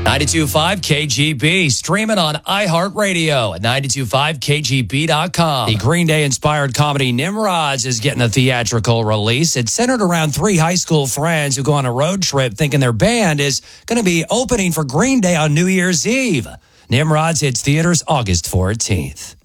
92.5 KGB, streaming on iHeartRadio at 92.5kgb.com. The Green Day-inspired comedy Nimrods is getting a theatrical release. It's centered around three high school friends who go on a road trip thinking their band is going to be opening for Green Day on New Year's Eve. Nimrods hits theaters August 14th.